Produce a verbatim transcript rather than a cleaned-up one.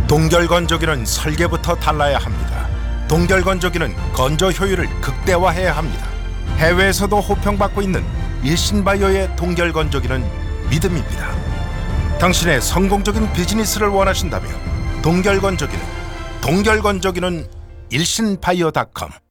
동결건조기는 설계부터 달라야 합니다. 동결건조기는 건조 효율을 극대화해야 합니다. 해외에서도 호평받고 있는 일신바이오의 동결건조기는 믿음입니다. 당신의 성공적인 비즈니스를 원하신다면 동결건조기는 동결건조기는 일신바이오 닷컴